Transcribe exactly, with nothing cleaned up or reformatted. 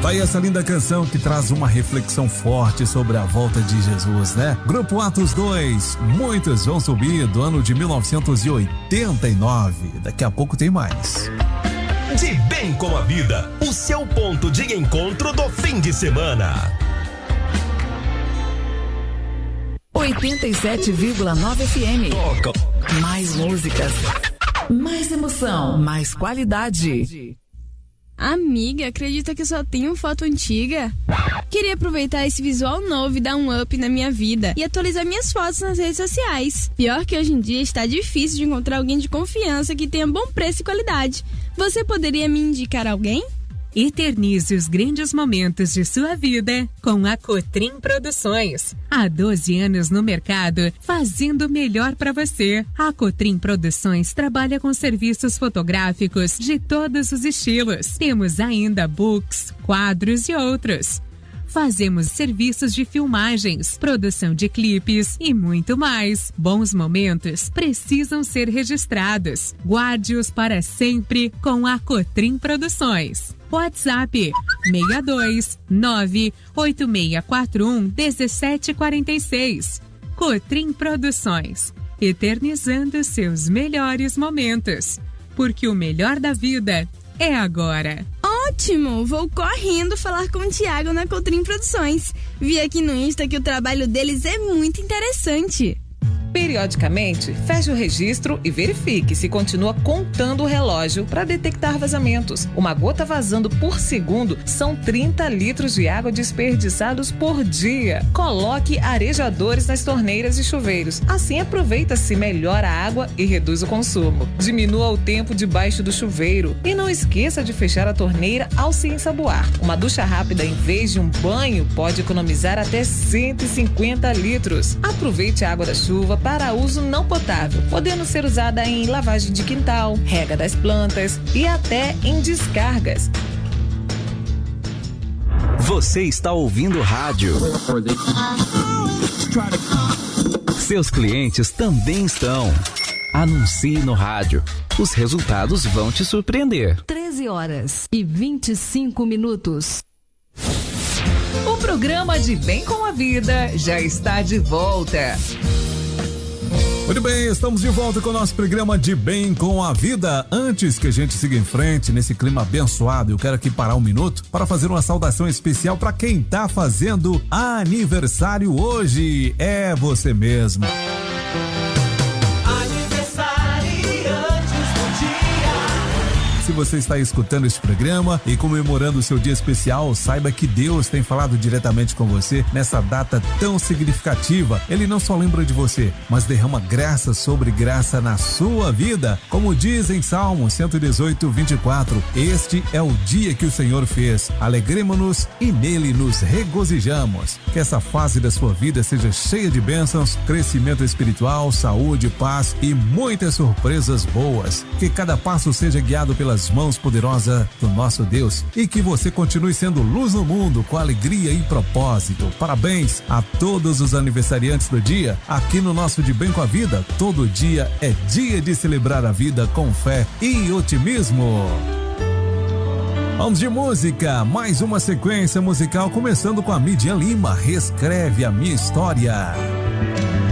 Tá aí essa linda canção que traz uma reflexão forte sobre a volta de Jesus, né? Grupo Atos dois, Muitos Vão Subir, do ano de mil novecentos e oitenta e nove. Daqui a pouco tem mais. De Bem com a Vida, o seu ponto de encontro do fim de semana. oitenta e sete vírgula nove F M. Toca. Mais músicas, mais emoção, mais qualidade. Amiga, acredita que eu só tenho foto antiga? Queria aproveitar esse visual novo e dar um up na minha vida e atualizar minhas fotos nas redes sociais. Pior que hoje em dia está difícil de encontrar alguém de confiança que tenha bom preço e qualidade. Você poderia me indicar alguém? Eternize os grandes momentos de sua vida com a Cotrim Produções. Há doze anos no mercado, fazendo o melhor para você. A Cotrim Produções trabalha com serviços fotográficos de todos os estilos. Temos ainda books, quadros e outros. Fazemos serviços de filmagens, produção de clipes e muito mais. Bons momentos precisam ser registrados. Guarde-os para sempre com a Cotrim Produções. WhatsApp seis dois nove oito seis quatro um um sete quatro seis. Cotrim Produções, eternizando seus melhores momentos. Porque o melhor da vida é agora. Ótimo! Vou correndo falar com o Thiago na Cotrim Produções. Vi aqui no Insta que o trabalho deles é muito interessante. Periodicamente, feche o registro e verifique se continua contando o relógio para detectar vazamentos. Uma gota vazando por segundo são trinta litros de água desperdiçados por dia. Coloque arejadores nas torneiras e chuveiros. Assim aproveita-se melhor a água e reduz o consumo. Diminua o tempo debaixo do chuveiro e não esqueça de fechar a torneira ao se ensaboar. Uma ducha rápida em vez de um banho pode economizar até cento e cinquenta litros. Aproveite a água da chuva para uso não potável, podendo ser usada em lavagem de quintal, rega das plantas e até em descargas. Você está ouvindo rádio. Seus clientes também estão. Anuncie no rádio. Os resultados vão te surpreender. treze horas e vinte e cinco minutos. O programa De Bem com a Vida já está de volta. Muito bem, estamos de volta com o nosso programa De Bem com a Vida. Antes que a gente siga em frente nesse clima abençoado, eu quero aqui parar um minuto para fazer uma saudação especial para quem tá fazendo aniversário hoje. É você mesmo. Se você está escutando esse programa e comemorando o seu dia especial, saiba que Deus tem falado diretamente com você nessa data tão significativa. Ele não só lembra de você, mas derrama graça sobre graça na sua vida. Como diz em Salmo cento e dezoito, vinte e quatro, este é o dia que o Senhor fez. Alegremo-nos e nele nos regozijamos. Que essa fase da sua vida seja cheia de bênçãos, crescimento espiritual, saúde, paz e muitas surpresas boas. Que cada passo seja guiado pela as mãos poderosas do nosso Deus e que você continue sendo luz no mundo com alegria e propósito. Parabéns a todos os aniversariantes do dia. Aqui no nosso De Bem com a Vida, todo dia é dia de celebrar a vida com fé e otimismo. Vamos de música, mais uma sequência musical começando com a Midian Lima, Reescreve a Minha História.